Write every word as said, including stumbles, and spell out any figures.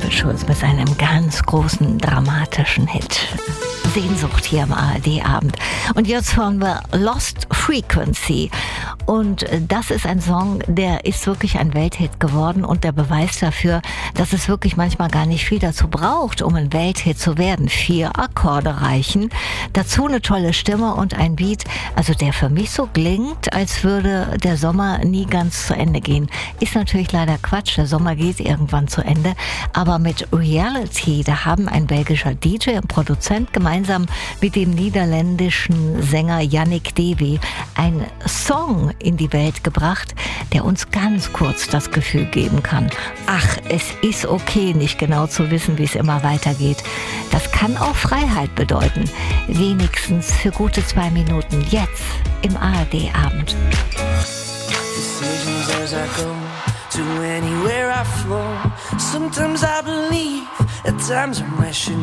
Purple Schulz mit seinem ganz großen dramatischen Hit. Sehnsucht hier im A R D-Abend. Und jetzt hören wir Lost Frequency. Und das ist ein Song, der ist wirklich ein Welthit geworden und der Beweis dafür, dass es wirklich manchmal gar nicht viel dazu braucht, um ein Welthit zu werden. Vier Akkorde reichen. Dazu eine tolle Stimme und ein Beat, also der für mich so klingt, als würde der Sommer nie ganz zu Ende gehen. Ist natürlich leider Quatsch, der Sommer geht irgendwann zu Ende. Aber mit Reality, da haben ein belgischer D J und Produzent gemeinsam mit dem niederländischen Sänger Yannick Devi einen Song in die Welt gebracht, der uns ganz kurz das Gefühl geben kann, ach, es ist okay, nicht genau zu wissen, wie es immer weitergeht. Das kann auch Freiheit bedeuten. Wenigstens für gute zwei Minuten jetzt im A R D-Abend. Decisions as I go to anywhere I flow. Sometimes I believe, at times I'm wishing